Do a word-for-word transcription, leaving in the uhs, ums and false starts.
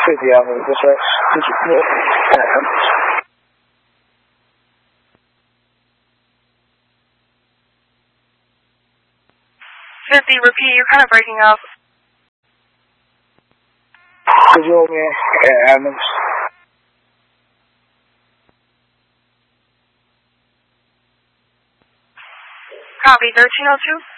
Vediamo, cosa fifty, repeat, you're kind of breaking up. Cognome è Adams. Copy, thirteen oh two.